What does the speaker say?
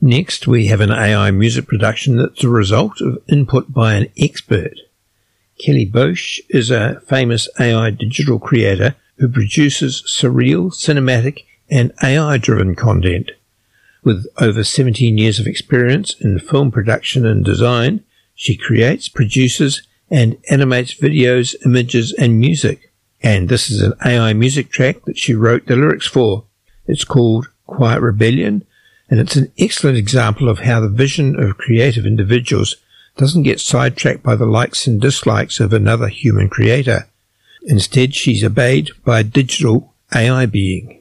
Next, we have an AI music production that's a result of input by an expert. Kelly Bosch is a famous AI digital creator who produces surreal, cinematic, and AI-driven content. With over 17 years of experience in film production and design, she creates, produces, and animates videos, images, and music. And this is an AI music track that she wrote the lyrics for. It's called Quiet Rebellion, and it's an excellent example of how the vision of creative individuals doesn't get sidetracked by the likes and dislikes of another human creator. Instead, she's obeyed by a digital AI being.